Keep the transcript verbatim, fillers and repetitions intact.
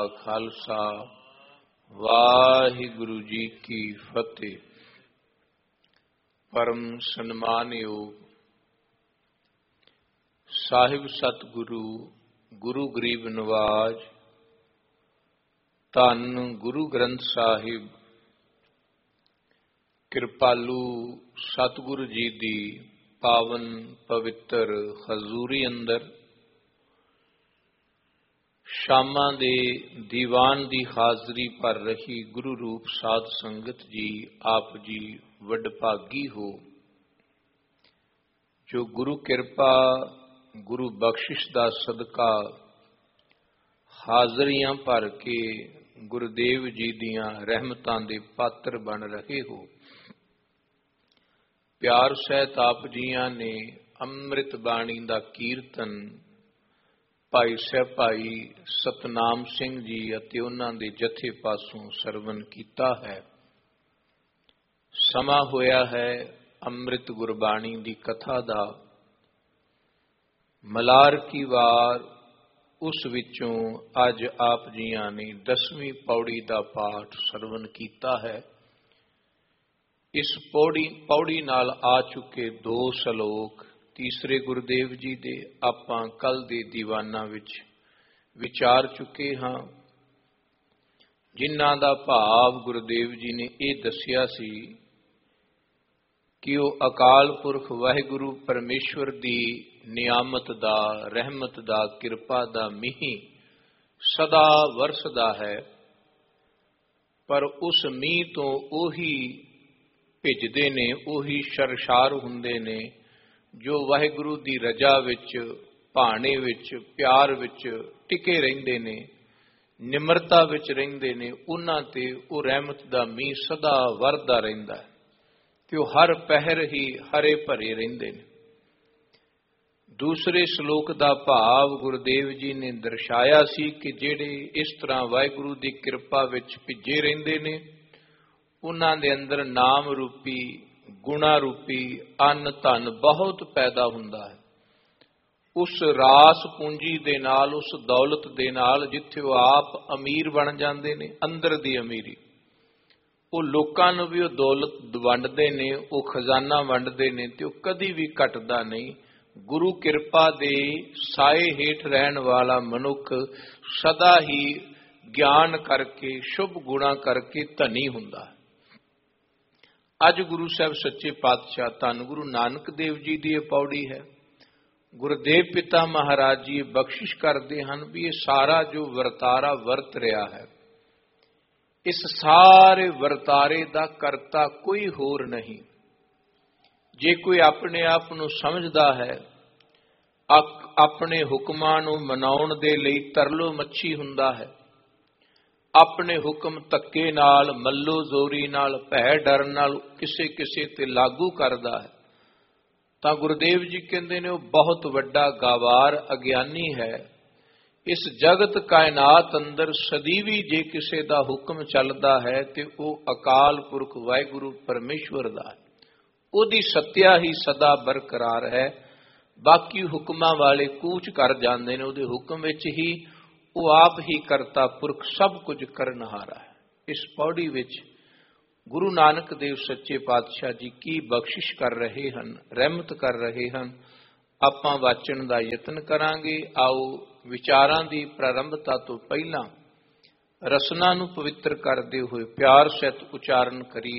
ਖਾਲਸਾ ਵਾਹਿਗੁਰੂ ਜੀ ਕੀ ਫਤਿਹ। ਪਰਮ ਸਨਮਾਨਯੋਗ ਸਾਹਿਬ ਸਤਿਗੁਰੂ ਗੁਰੂ ਗਰੀਬ ਨਵਾਜ ਧੰਨ ਗੁਰੂ ਗ੍ਰੰਥ ਸਾਹਿਬ ਕਿਰਪਾਲੂ ਸਤਿਗੁਰੂ ਜੀ ਦੀ ਪਾਵਨ ਪਵਿੱਤਰ ਹਜ਼ੂਰੀ ਅੰਦਰ ਸ਼ਾਮਾਂ ਦੇ ਦੀਵਾਨ ਦੀ ਹਾਜ਼ਰੀ ਭਰ ਰਹੀ ਗੁਰੂ ਰੂਪ ਸਾਧ ਸੰਗਤ ਜੀ, ਆਪ ਜੀ ਵਡਭਾਗੀ ਹੋ ਜੋ ਗੁਰੂ ਕਿਰਪਾ ਗੁਰੂ ਬਖਸ਼ਿਸ਼ ਦਾ ਸਦਕਾ ਹਾਜ਼ਰੀਆਂ ਭਰ ਕੇ ਗੁਰਦੇਵ ਜੀ ਦੀਆਂ ਰਹਿਮਤਾਂ ਦੇ ਪਾਤਰ ਬਣ ਰਹੇ ਹੋ। ਪਿਆਰ ਸਹਿਤ ਆਪ ਜੀਆਂ ਨੇ ਅੰਮ੍ਰਿਤ ਬਾਣੀ ਦਾ ਕੀਰਤਨ ਭਾਈ ਸਾਹਿਬ ਭਾਈ ਸਤਨਾਮ ਸਿੰਘ ਜੀ ਅਤੇ ਉਹਨਾਂ ਦੇ ਜਥੇ ਪਾਸੋਂ ਸਰਵਨ ਕੀਤਾ ਹੈ। ਸਮਾਂ ਹੋਇਆ ਹੈ ਅੰਮ੍ਰਿਤ ਗੁਰਬਾਣੀ ਦੀ ਕਥਾ ਦਾ। ਮਲਾਰ ਕੀ ਵਾਰ ਉਸ ਵਿੱਚੋਂ ਅੱਜ ਆਪ ਜੀਆਂ ਨੇ ਦਸਵੀਂ ਪੌੜੀ ਦਾ ਪਾਠ ਸਰਵਨ ਕੀਤਾ ਹੈ। ਇਸ ਪੌੜੀ ਪੌੜੀ ਨਾਲ ਆ ਚੁੱਕੇ ਦੋ ਸ਼ਲੋਕ ਤੀਸਰੇ ਗੁਰਦੇਵ ਜੀ ਦੇ ਆਪਾਂ ਕੱਲ ਦੇ ਦੀਵਾਨਾਂ ਵਿੱਚ ਵਿਚਾਰ ਚੁੱਕੇ ਹਾਂ, ਜਿਨ੍ਹਾਂ ਦਾ ਭਾਵ ਗੁਰਦੇਵ ਜੀ ਨੇ ਇਹ ਦੱਸਿਆ ਸੀ ਕਿ ਉਹ ਅਕਾਲ ਪੁਰਖ ਵਾਹਿਗੁਰੂ ਪਰਮੇਸ਼ਵਰ ਦੀ ਨਿਆਮਤ ਦਾ, ਰਹਿਮਤ ਦਾ, ਕਿਰਪਾ ਦਾ ਮੀਂਹ ਸਦਾ ਵਰਸਦਾ ਹੈ, ਪਰ ਉਸ ਮੀਂਹ ਤੋਂ ਉਹੀ ਭਿੱਜਦੇ ਨੇ, ਉਹੀ ਸ਼ਰਸ਼ਾਰ ਹੁੰਦੇ ਨੇ ਜੋ ਵਾਹਿਗੁਰੂ ਦੀ ਰਜਾ ਵਿੱਚ, ਭਾਣੇ ਵਿੱਚ, ਪਿਆਰ ਵਿੱਚ ਟਿਕੇ ਰਹਿੰਦੇ ਨੇ, ਨਿਮਰਤਾ ਵਿੱਚ ਰਹਿੰਦੇ ਨੇ। ਉਹਨਾਂ ਤੇ ਉਹ ਰਹਿਮਤ ਦਾ ਮੀਂਹ ਸਦਾ ਵਰਦਾ ਰਹਿੰਦਾ ਹੈ ਤੇ ਉਹ ਹਰ ਪਹਿਰ ਹੀ ਹਰੇ ਭਰੇ ਰਹਿੰਦੇ ਨੇ। ਦੂਸਰੇ ਸ਼ਲੋਕ ਦਾ ਭਾਵ ਗੁਰਦੇਵ ਜੀ ਨੇ ਦਰਸਾਇਆ ਸੀ ਕਿ ਜਿਹੜੇ ਇਸ ਤਰ੍ਹਾਂ ਵਾਹਿਗੁਰੂ ਦੀ ਕਿਰਪਾ ਵਿੱਚ ਭਿੱਜੇ ਰਹਿੰਦੇ ਨੇ, ਉਹਨਾਂ ਦੇ ਅੰਦਰ ਨਾਮ ਰੂਪੀ, ਗੁਣਾ ਰੂਪੀ ਅੰਨ ਧਨ ਬਹੁਤ ਪੈਦਾ ਹੁੰਦਾ ਹੈ। ਉਸ ਰਾਸ ਪੂੰਜੀ ਦੇ ਨਾਲ, ਉਸ ਦੌਲਤ ਦੇ ਨਾਲ ਜਿੱਥੇ ਉਹ ਆਪ ਅਮੀਰ ਬਣ ਜਾਂਦੇ ਨੇ, ਅੰਦਰ ਦੀ ਅਮੀਰੀ, ਉਹ ਲੋਕਾਂ ਨੂੰ ਵੀ ਉਹ ਦੌਲਤ ਵੰਡਦੇ ਨੇ, ਉਹ ਖਜ਼ਾਨਾ ਵੰਡਦੇ ਨੇ ਤੇ ਉਹ ਕਦੀ ਵੀ ਘਟਦਾ ਨਹੀਂ। ਗੁਰੂ ਕਿਰਪਾ ਦੇ ਸਾਏ ਹੇਠ ਰਹਿਣ ਵਾਲਾ ਮਨੁੱਖ ਸਦਾ ਹੀ ਗਿਆਨ ਕਰਕੇ, ਸ਼ੁਭ ਗੁਣਾ ਕਰਕੇ ਧਨੀ ਹੁੰਦਾ ਹੈ। ਅੱਜ ਗੁਰੂ ਸਾਹਿਬ ਸੱਚੇ ਪਾਤਸ਼ਾਹ ਧੰਨ ਗੁਰੂ ਨਾਨਕ ਦੇਵ ਜੀ ਦੀ ਇਹ ਪੌੜੀ ਹੈ। ਗੁਰਦੇਵ ਪਿਤਾ ਮਹਾਰਾਜ ਜੀ ਬਖਸ਼ਿਸ਼ ਕਰਦੇ ਹਨ ਵੀ ਇਹ ਸਾਰਾ ਜੋ ਵਰਤਾਰਾ ਵਰਤ ਰਿਹਾ ਹੈ, ਇਸ ਸਾਰੇ ਵਰਤਾਰੇ ਦਾ ਕਰਤਾ ਕੋਈ ਹੋਰ ਨਹੀਂ। ਜੇ ਕੋਈ ਆਪਣੇ ਆਪ ਨੂੰ ਸਮਝਦਾ ਹੈ, ਆਪਣੇ ਹੁਕਮਾਂ ਨੂੰ ਮਨਾਉਣ ਦੇ ਲਈ ਤਰਲੋ ਮੱਛੀ ਹੁੰਦਾ ਹੈ, ਆਪਣੇ ਹੁਕਮ ਧੱਕੇ ਨਾਲ, ਮੱਲੋ ਜ਼ੋਰੀ ਨਾਲ, ਭੈ ਡਰ ਨਾਲ ਕਿਸੇ ਕਿਸੇ ਤੇ ਲਾਗੂ ਕਰਦਾ ਹੈ, ਤਾਂ ਗੁਰਦੇਵ ਜੀ ਕਹਿੰਦੇ ਨੇ ਉਹ ਬਹੁਤ ਵੱਡਾ ਗਾਵਾਰ ਅਗਿਆਨੀ ਹੈ। ਇਸ ਜਗਤ ਕਾਇਨਾਤ ਅੰਦਰ ਸਦੀਵੀ ਜੇ ਕਿਸੇ ਦਾ ਹੁਕਮ ਚੱਲਦਾ ਹੈ ਤੇ ਉਹ ਅਕਾਲ ਪੁਰਖ ਵਾਹਿਗੁਰੂ ਪਰਮੇਸ਼ਵਰ ਦਾ ਹੈ। ਉਹਦੀ ਸੱਤਿਆ ਹੀ ਸਦਾ ਬਰਕਰਾਰ ਹੈ। ਬਾਕੀ ਹੁਕਮਾਂ ਵਾਲੇ ਕੂਚ ਕਰ ਜਾਂਦੇ ਨੇ, ਉਹਦੇ ਹੁਕਮ ਵਿੱਚ ਹੀ ਉਹ ਆਪ ਹੀ ਕਰਤਾ ਪੁਰਖ ਸਭ ਕੁਝ ਕਰਨਹਾਰਾ ਹੈ। ਇਸ ਪੌੜੀ ਵਿੱਚ ਗੁਰੂ ਨਾਨਕ ਦੇਵ ਸੱਚੇ ਪਾਤਸ਼ਾਹ ਜੀ ਕੀ ਬਖਸ਼ਿਸ਼ ਕਰ ਰਹੇ ਹਨ, ਰਹਿਮਤ ਕਰ ਰਹੇ ਹਨ, ਆਪਾਂ ਵਾਚਣ ਦਾ ਯਤਨ ਕਰਾਂਗੇ। ਆਓ ਵਿਚਾਰਾਂ ਦੀ ਪ੍ਰਾਰੰਭਤਾ ਤੋਂ ਪਹਿਲਾਂ ਰਸਨਾ ਨੂੰ ਪਵਿੱਤਰ ਕਰਦੇ ਹੋਏ ਪਿਆਰ ਸਹਿਤ ਉਚਾਰਨ ਕਰੀਏ।